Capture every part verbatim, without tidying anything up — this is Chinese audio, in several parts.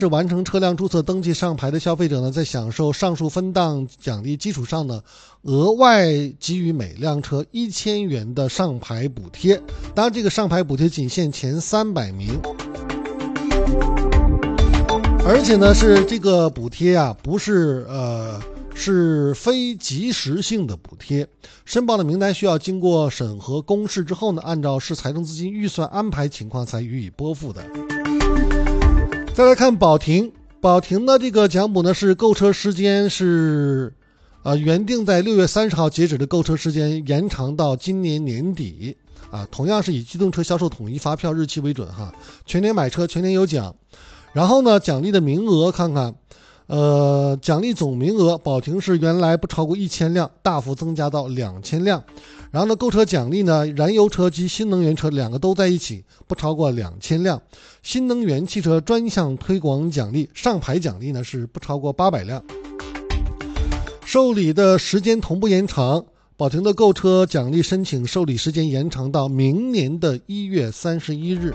是完成车辆注册登记上牌的消费者呢，在享受上述分档奖励基础上呢，额外给予每辆车一千元的上牌补贴。当然，这个上牌补贴仅限前三百名，而且呢，是这个补贴啊，不是呃。是非即时性的补贴，申报的名单需要经过审核公示之后呢，按照市财政资金预算安排情况才予以拨付的。再来看保停，保停的这个奖补呢是购车时间是呃原定在六月三十号截止的购车时间延长到今年年底啊，同样是以机动车销售统一发票日期为准哈，全年买车全年有奖。然后呢，奖励的名额看看。呃，奖励总名额，保停是原来不超过一千辆，大幅增加到两千辆。然后呢，购车奖励呢，燃油车及新能源车两个都在一起，不超过两千辆。新能源汽车专项推广奖励，上牌奖励呢是不超过八百辆。受理的时间同步延长，保停的购车奖励申请受理时间延长到明年的一月三十一日。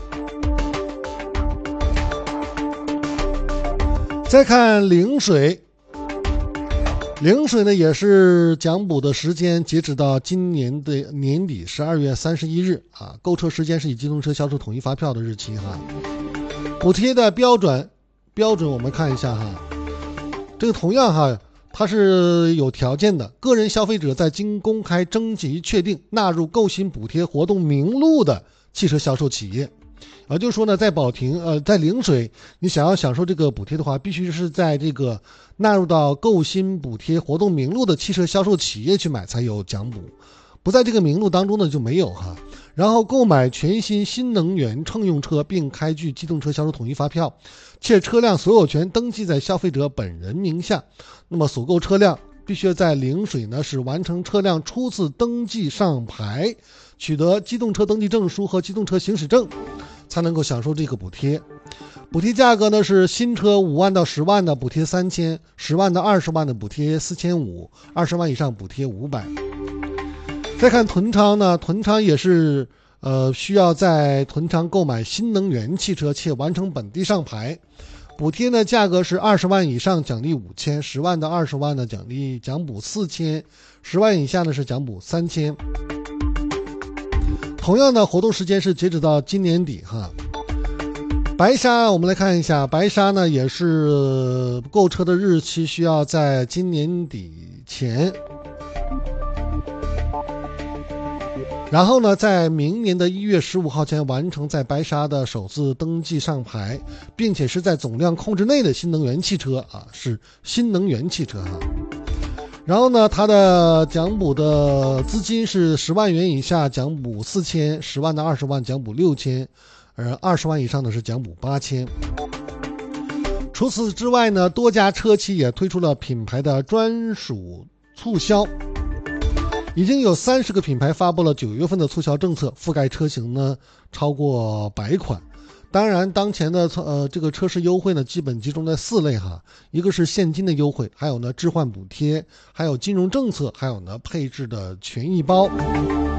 再看领水，领水呢也是奖补的时间截止到今年的年底十二月三十一日啊，购车时间是以机动车销售统一发票的日期哈。补贴的标准标准我们看一下哈，这个同样哈，它是有条件的，个人消费者在经公开征集确定纳入购新补贴活动名录的汽车销售企业。也就是说呢，在保停呃，在领水，你想要享受这个补贴的话，必须是在这个纳入到购新补贴活动名录的汽车销售企业去买才有奖补，不在这个名录当中呢就没有哈。然后购买全新新能源乘用车并开具机动车销售统一发票，且车辆所有权登记在消费者本人名下，那么所购车辆必须在领水呢是完成车辆初次登记上牌，取得机动车登记证书和机动车行驶证，才能够享受这个补贴。补贴价格呢是新车五万到十万的补贴三千，十万到二十万的补贴四千五，二十万以上补贴五百。再看囤仓呢，囤仓也是呃需要在囤仓购买新能源汽车且完成本地上牌。补贴呢价格是二十万以上奖励五千，十万到二十万的奖励奖补四千，十万以下呢是奖补三千。同样的活动时间是截止到今年底哈。白沙我们来看一下，白沙呢也是购车的日期需要在今年底前，然后呢在明年的一月十五号前完成在白沙的首次登记上牌，并且是在总量控制内的新能源汽车啊，是新能源汽车哈。然后呢，它的奖补的资金是十万元以下奖补四千，十万到二十万奖补六千，而二十万以上的是奖补八千。除此之外呢，多家车企也推出了品牌的专属促销，已经有三十个品牌发布了九月份的促销政策，覆盖车型呢超过百款。当然，当前的呃这个车市优惠呢，基本集中在四类哈，一个是现金的优惠，还有呢置换补贴，还有金融政策，还有呢配置的权益包。